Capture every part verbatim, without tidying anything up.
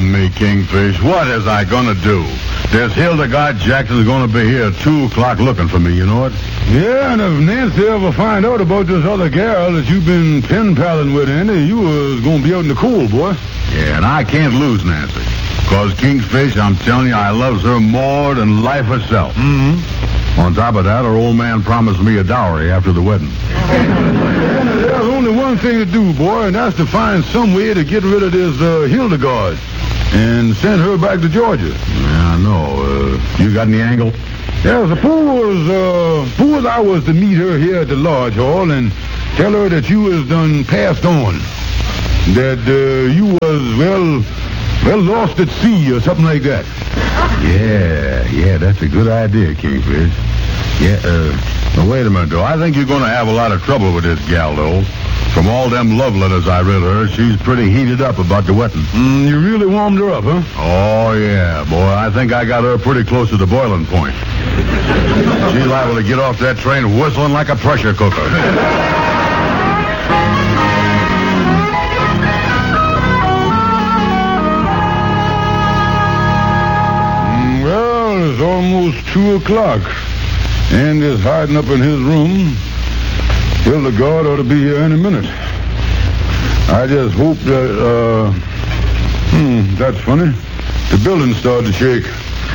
me, Kingfish. What is I gonna do? There's Hildegard Jackson's gonna be here at two o'clock looking for me, you know it? Yeah, and if Nancy ever find out about this other gal that you've been pen-palling with, Andy, you was gonna be out in the cool, boy. Yeah, and I can't lose Nancy. Because, Kingfish, I'm telling you, I loves her more than life herself. Mm-hmm. On top of that, her old man promised me a dowry after the wedding. There's only one thing to do, boy, and that's to find some way to get rid of this uh, Hildegard and send her back to Georgia. Yeah, I know. Uh, you got any angle? Yeah, suppose, uh, suppose I was to meet her here at the lodge hall and tell her that you was done passed on. That uh, you was, well, well, lost at sea or something like that. Yeah, yeah, that's a good idea, Kingfish. Yeah, uh, now wait a minute, though. I think you're going to have a lot of trouble with this gal, though. From all them love letters I read her, she's pretty heated up about the wedding. Mm, you really warmed her up, huh? Oh, yeah, boy. I think I got her pretty close to the boiling point. She's liable to get off that train whistling like a pressure cooker. Well, it's almost two o'clock. Andy's hiding up in his room. Hildegard ought to be here any minute. I just hope that, uh... Hmm, that's funny. The building started to shake.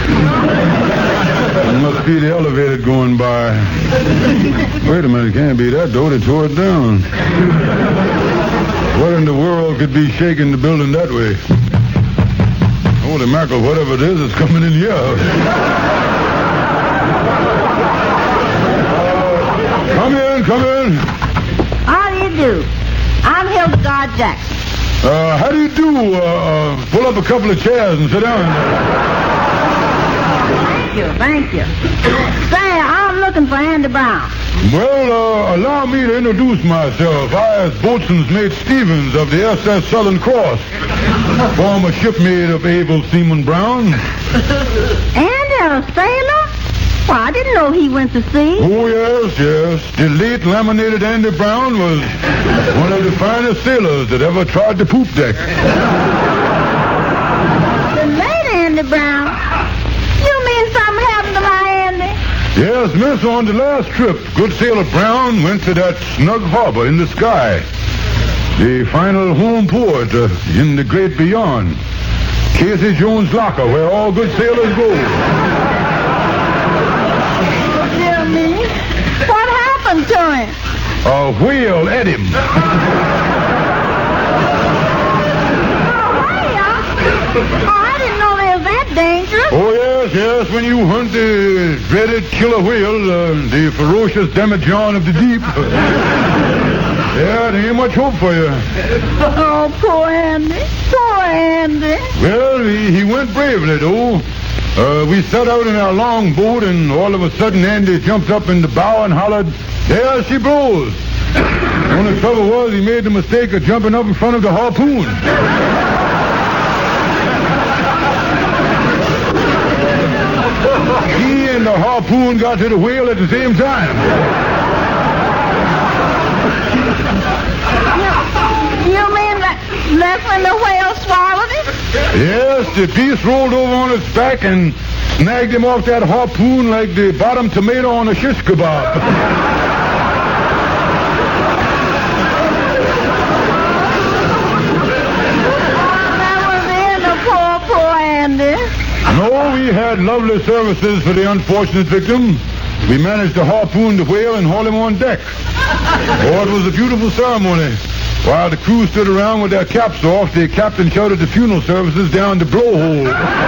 It must be the elevator going by. Wait a minute, it can't be that door. They tore it down. What in the world could be shaking the building that way? Holy mackerel, whatever it is, it's coming in here. Come in, come in. How do you do? I'm Hildegard Jackson. Uh, how do you do? Uh, uh, pull up a couple of chairs and sit down. Thank you, thank you. Say, I'm looking for Andy Brown. Well, uh, allow me to introduce myself. I is Boatswain's Mate Stevens of the S S Southern Cross, former shipmate of Abel Seaman Brown. Andy, a sailor? Well, I didn't know he went to sea. Oh, yes, yes. The late laminated Andy Brown was one of the finest sailors that ever trod the poop deck. The late Andy Brown? You mean something happened to my Andy? Yes, miss, on the last trip, good sailor Brown went to that snug harbor in the sky. The final home port uh, in the great beyond. Casey Jones' locker, where all good sailors go. What happened to him? A whale ate him. A whale? Oh, I didn't know they was that dangerous. Oh, yes, yes. When you hunt the dreaded killer whale, uh, the ferocious demijohn of the deep. Yeah, there ain't much hope for you. Oh, poor Andy. Poor Andy. Well, he, he went bravely, though. Uh, we set out in our long boat, and all of a sudden Andy jumped up in the bow and hollered, "There she blows!" The only trouble was he made the mistake of jumping up in front of the harpoon. He and the harpoon got to the whale at the same time. You mean that that's when the whale swallowed it? Yes, the piece rolled over on its back and snagged him off that harpoon like the bottom tomato on a shish kebab. That was the end of poor, poor Andy. No, we had lovely services for the unfortunate victim. We managed to harpoon the whale and haul him on deck. Oh, it was a beautiful ceremony. While the crew stood around with their caps off, the captain shouted the funeral services down the blowhole.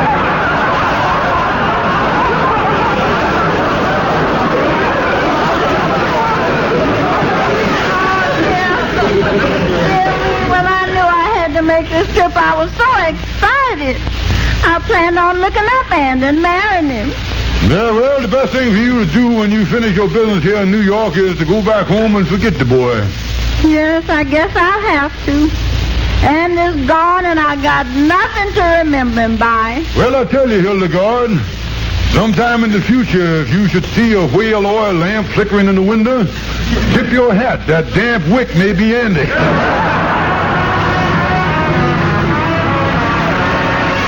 When I knew I had to make this trip, I was so excited. I planned on looking up Andy and marrying him. Yeah, well, the best thing for you to do when you finish your business here in New York is to go back home and forget the boy. Yes, I guess I'll have to. Andy's gone, and I got nothing to remember him by. Well, I tell you, Hildegard, sometime in the future, if you should see a whale oil lamp flickering in the window, tip your hat. That damp wick may be Andy.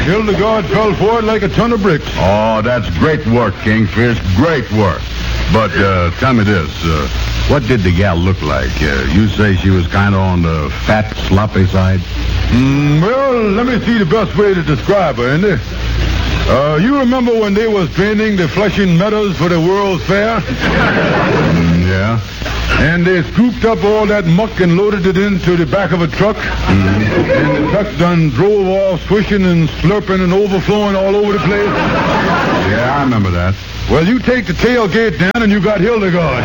Hildegard fell for it like a ton of bricks. Oh, that's great work, Kingfish. Great work. But uh, tell me this. Uh, what did the gal look like? Uh, you say she was kind of on the fat, sloppy side? Mm, well, let me see the best way to describe her, Andy. Uh, you remember when they was painting the Flushing Meadows for the World's Fair? Mm, yeah. And they scooped up all that muck and loaded it into the back of a truck. Mm-hmm. And the truck done drove off, swishing and slurping and overflowing all over the place. Yeah, I remember that. Well, you take the tailgate down and you got Hildegard.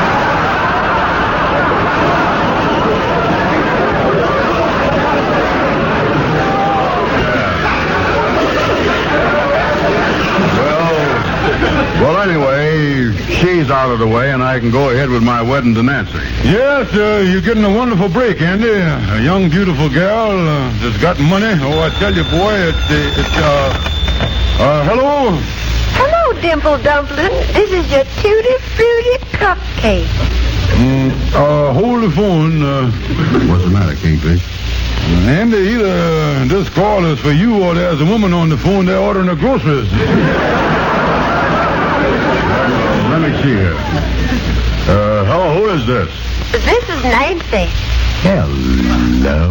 Well, anyway, she's out of the way, and I can go ahead with my wedding to Nancy. Yes, uh, you're getting a wonderful break, Andy. A young, beautiful gal uh, that's got money. Oh, I tell you, boy, it's, uh, it's, uh, uh, hello? Hello, Dimple Dumpling. This is your tutti frutti cupcake. Mm, uh, hold the phone. Uh, What's the matter, Kingfish? Andy, either this call is for you or there's a woman on the phone there ordering her groceries. Let me see here. Uh, hello, who is this? This is Nancy. Hello.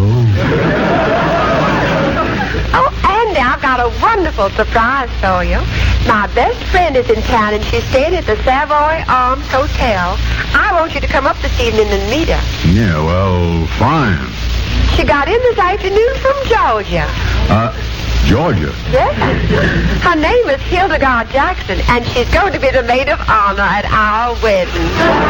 Oh, Andy, I've got a wonderful surprise for you. My best friend is in town, and she's staying at the Savoy Arms Hotel. I want you to come up this evening and meet her. Yeah, well, fine. She got in this afternoon from Georgia. Uh, Georgia? Yes. Her name is Hildegard Jackson, and she's going to be the maid of honor at our wedding.